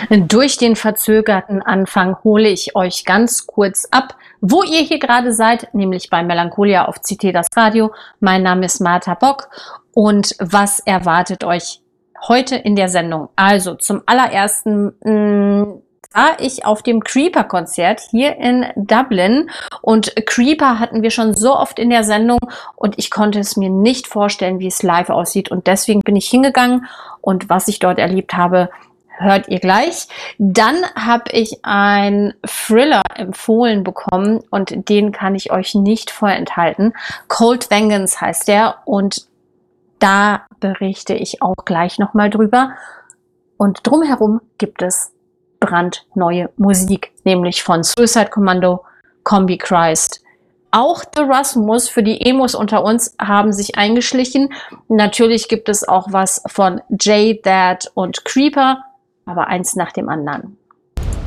Durch den verzögerten Anfang hole ich euch ganz kurz ab, wo ihr hier gerade seid, nämlich bei Melancholia auf CT das Radio. Mein Name ist Martha Bock und was erwartet euch heute in der Sendung? Also zum allerersten war ich auf dem Creeper-Konzert hier in Dublin und Creeper hatten wir schon so oft in der Sendung und ich konnte es mir nicht vorstellen, wie es live aussieht und deswegen bin ich hingegangen und was ich dort erlebt habe, hört ihr gleich. Dann habe ich einen Thriller empfohlen bekommen und den kann ich euch nicht vorenthalten. Cold Vengeance heißt der und da berichte ich auch gleich nochmal drüber. Und drumherum gibt es brandneue Musik, nämlich von Suicide Commando, Combichrist. Auch The Rasmus für die Emos unter uns haben sich eingeschlichen. Natürlich gibt es auch was von J-Dad und Creeper, aber eins nach dem anderen.